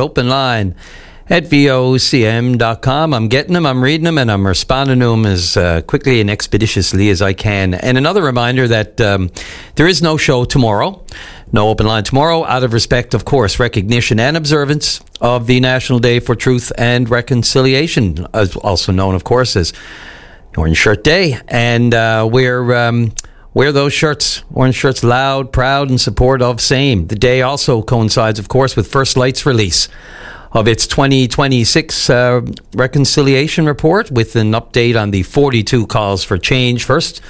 openline@vocm.com. I'm getting them, I'm reading them, and I'm responding to them as quickly and expeditiously as I can. And another reminder that there is no show tomorrow, no Open Line tomorrow, out of respect, of course, recognition and observance of the National Day for Truth and Reconciliation, also known, of course, as Orange Shirt Day. And wear those shirts, orange shirts, loud, proud, in support of same. The day also coincides, of course, with First Light's release of its 2026 reconciliation report with an update on the 42 calls for change. First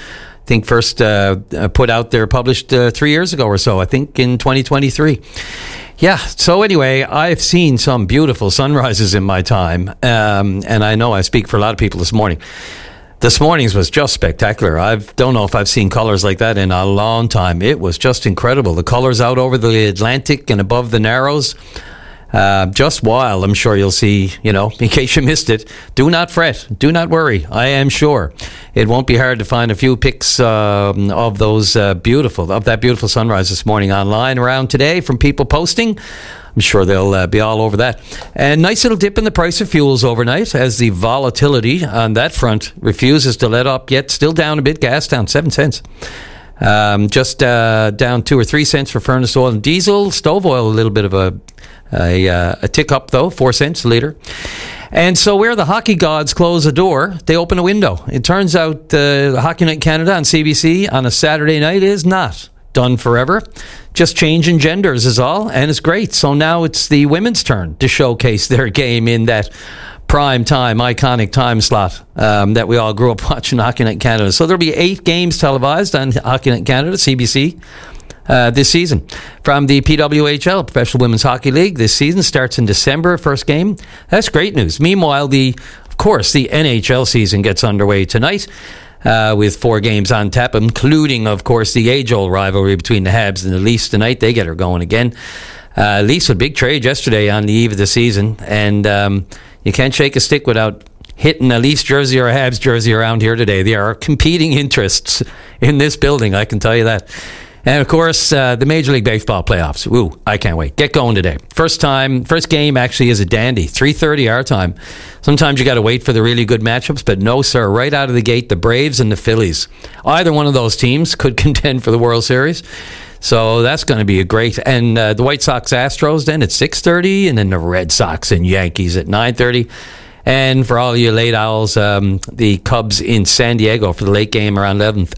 put out there, published 3 years ago or so, I think in 2023. Yeah, so anyway, I've seen some beautiful sunrises in my time, and I know I speak for a lot of people this morning. This morning's was just spectacular. I don't know if I've seen colors like that in a long time. It was just incredible. The colors out over the Atlantic and above the Narrows, just wild. I'm sure you'll see, in case you missed it. Do not fret. Do not worry. I am sure it won't be hard to find a few pics of that beautiful sunrise this morning online around today from people posting. I'm sure they'll be all over that. And nice little dip in the price of fuels overnight as the volatility on that front refuses to let up yet. Still down a bit. Gas down 7 cents. Just down 2 or 3 cents for furnace oil and diesel. Stove oil, a little bit of a tick up, though, 4 cents a litre. And so where the hockey gods close a door, they open a window. It turns out the Hockey Night Canada on CBC on a Saturday night is not done forever. Just changing genders is all, and it's great. So now it's the women's turn to showcase their game in that prime time, iconic time slot that we all grew up watching Hockey Night Canada. So there'll be 8 games televised on Hockey Night Canada, CBC, this season. From the PWHL, Professional Women's Hockey League, this season starts in December, first game. That's great news. Meanwhile, the NHL season gets underway tonight. With 4 games on tap, including, of course, the age-old rivalry between the Habs and the Leafs tonight. They get her going again. Leafs with a big trade yesterday on the eve of the season, and you can't shake a stick without hitting a Leafs jersey or a Habs jersey around here today. There are competing interests in this building, I can tell you that. And, of course, the Major League Baseball playoffs. Ooh, I can't wait. Get going today. First game actually is a dandy. 3:30 our time. Sometimes you got to wait for the really good matchups, but no, sir. Right out of the gate, the Braves and the Phillies. Either one of those teams could contend for the World Series. So that's going to be a great. And the White Sox Astros then at 6:30, and then the Red Sox and Yankees at 9:30. And for all you late owls, the Cubs in San Diego for the late game around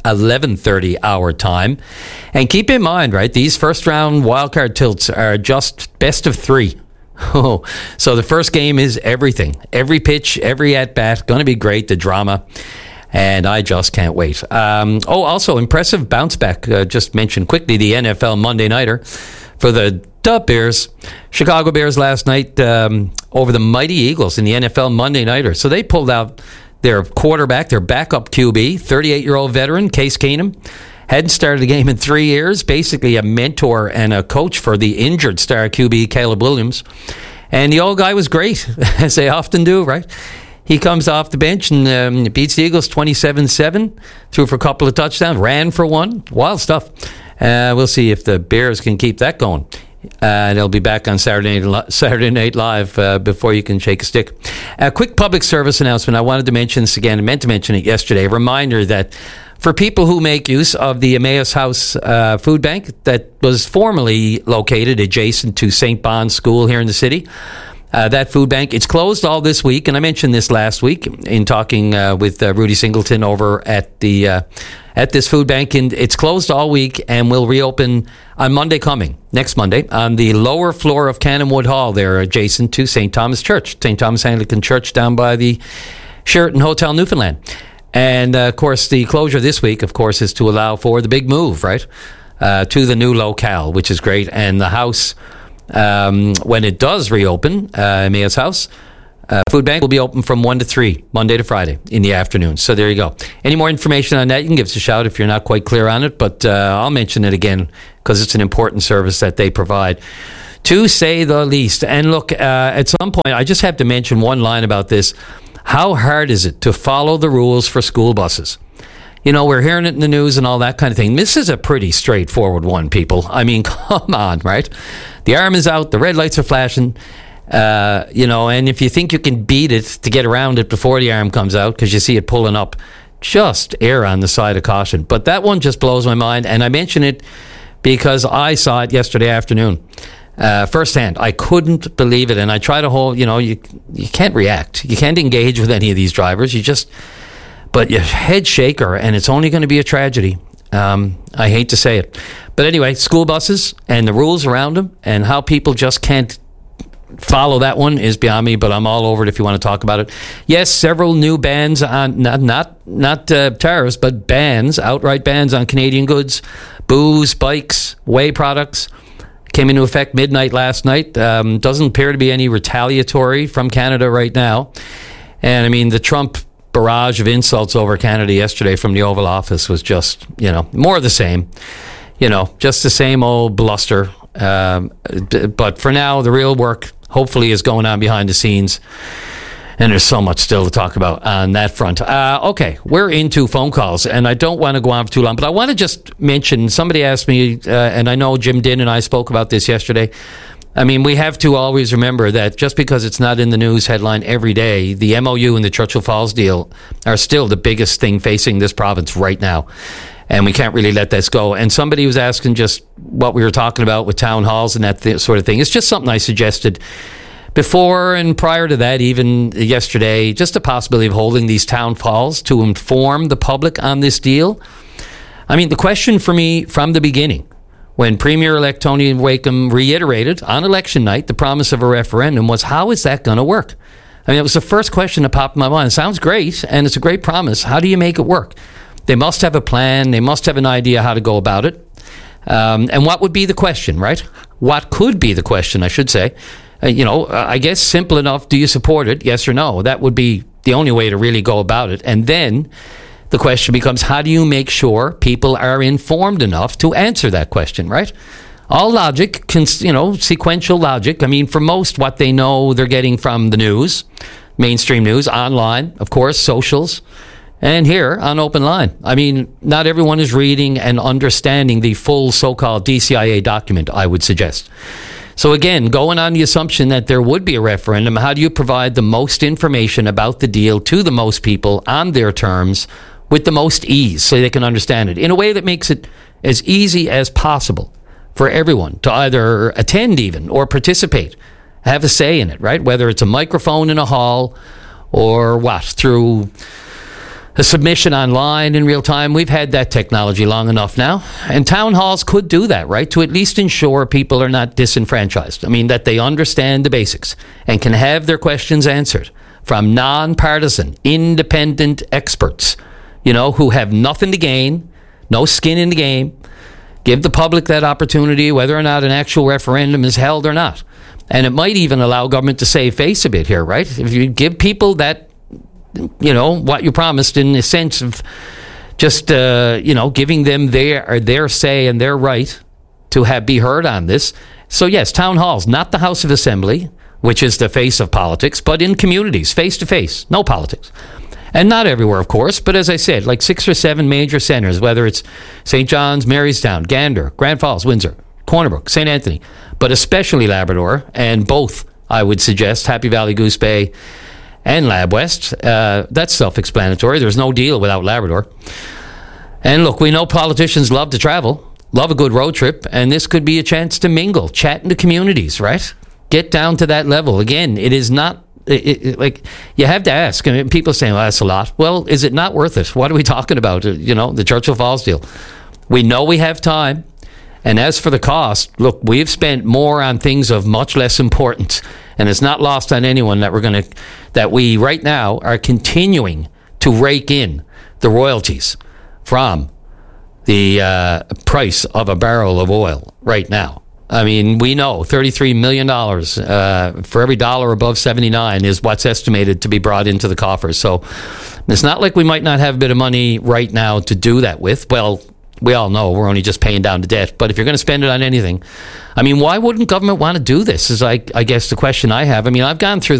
11:30 our time. And keep in mind, right, these first-round wildcard tilts are just best of 3. Oh, so the first game is everything. Every pitch, every at-bat, going to be great, the drama. And I just can't wait. Also, impressive bounce back. Just mentioned quickly the NFL Monday Nighter for the Dub Bears. Chicago Bears last night over the mighty Eagles in the NFL Monday Nighter. So they pulled out their quarterback, their backup QB, 38-year-old veteran, Case Keenum. Hadn't started a game in 3 years. Basically a mentor and a coach for the injured star QB, Caleb Williams. And the old guy was great, as they often do, right? He comes off the bench and beats the Eagles 27-7, threw for a couple of touchdowns, ran for one. Wild stuff. We'll see if the Bears can keep that going. They'll be back on Saturday Night Live before you can shake a stick. A quick public service announcement. I wanted to mention this again. I meant to mention it yesterday. A reminder that for people who make use of the Emmaus House Food Bank that was formerly located adjacent to St. Bond's School here in the city, That food bank, it's closed all this week, and I mentioned this last week in talking with Rudy Singleton over at this food bank, and it's closed all week and will reopen on next Monday, on the lower floor of Cannonwood Hall there, adjacent to St. Thomas Church, St. Thomas Anglican Church down by the Sheraton Hotel Newfoundland. And, of course, the closure this week, of course, is to allow for the big move, right, to the new locale, which is great. And the house, when it does reopen, Emmaus House, food bank will be open from 1 to 3, Monday to Friday in the afternoon. So there you go. Any more information on that, you can give us a shout if you're not quite clear on it. But I'll mention it again because it's an important service that they provide, to say the least. And look, at some point, I just have to mention one line about this. How hard is it to follow the rules for school buses? You know, we're hearing it in the news and all that kind of thing. This is a pretty straightforward one, people. I mean, come on, right? The arm is out, the red lights are flashing, and if you think you can beat it to get around it before the arm comes out because you see it pulling up, just err on the side of caution. But that one just blows my mind, and I mention it because I saw it yesterday afternoon. Firsthand. I couldn't believe it, and I try to hold, you can't react. You can't engage with any of these drivers. But your head shaker, and it's only going to be a tragedy. I hate to say it. But anyway, school buses and the rules around them and how people just can't follow that one is beyond me, but I'm all over it if you want to talk about it. Yes, several new bans on, not tariffs, but bans, outright bans on Canadian goods, booze, bikes, whey products. Came into effect midnight last night. Doesn't appear to be any retaliatory from Canada right now. And I mean, the Trump barrage of insults over Canada yesterday from the Oval Office was just, more of the same. Just the same old bluster. But for now, the real work hopefully is going on behind the scenes. And there's so much still to talk about on that front. Okay, we're into phone calls, and I don't want to go on for too long, but I want to just mention, somebody asked me, and I know Jim Dinn and I spoke about this yesterday. I mean, we have to always remember that just because it's not in the news headline every day, the MOU and the Churchill Falls deal are still the biggest thing facing this province right now. And we can't really let this go. And somebody was asking just what we were talking about with town halls and that sort of thing. It's just something I suggested before and prior to that, even yesterday, just the possibility of holding these town halls to inform the public on this deal. I mean, the question for me from the beginning, when Premier-elect Tony Wakeham reiterated on election night the promise of a referendum, was how is that going to work? I mean, it was the first question that popped in my mind. It sounds great, and it's a great promise. How do you make it work? They must have a plan. They must have an idea how to go about it. And what would be the question, right? What could be the question, I should say. I guess simple enough, do you support it? Yes or no? That would be the only way to really go about it. And then the question becomes, how do you make sure people are informed enough to answer that question, right? All logic, sequential logic. I mean, for most, what they know they're getting from the news, mainstream news, online, of course, socials, and here on Open Line. I mean, not everyone is reading and understanding the full so-called DCIA document, I would suggest. So again, going on the assumption that there would be a referendum, how do you provide the most information about the deal to the most people on their terms with the most ease so they can understand it in a way that makes it as easy as possible for everyone to either attend even or participate, have a say in it, right? Whether it's a microphone in a hall or through a submission online in real time. We've had that technology long enough now. And town halls could do that, right? To at least ensure people are not disenfranchised. I mean, that they understand the basics and can have their questions answered from non-partisan, independent experts, who have nothing to gain, no skin in the game. Give the public that opportunity, whether or not an actual referendum is held or not. And it might even allow government to save face a bit here, right? If you give people that, what you promised in the sense of just, giving them their say and their right to be heard on this. So yes, town halls, not the House of Assembly, which is the face of politics, but in communities, face to face, no politics. And not everywhere, of course, but as I said, like 6 or 7 major centres, whether it's St. John's, Marystown, Gander, Grand Falls, Windsor, Corner Brook, St. Anthony, but especially Labrador, and both, I would suggest, Happy Valley, Goose Bay, and Lab West. That's self-explanatory. There's no deal without Labrador. And look, we know politicians love to travel, love a good road trip, and this could be a chance to mingle, chat in the communities, right? Get down to that level. Again, it is not, like, you have to ask. I mean, people saying, well, that's a lot. Well, is it not worth it? What are we talking about? The Churchill Falls deal. We know we have time. And as for the cost, look, we've spent more on things of much less importance. And it's not lost on anyone that we right now are continuing to rake in the royalties from the price of a barrel of oil right now. I mean, we know $33 million for every dollar above 79 is what's estimated to be brought into the coffers. So it's not like we might not have a bit of money right now to do that with. Well, we all know we're only just paying down the debt. But if you're going to spend it on anything, I mean, why wouldn't government want to do this is, I guess, the question I have. I mean, I've gone through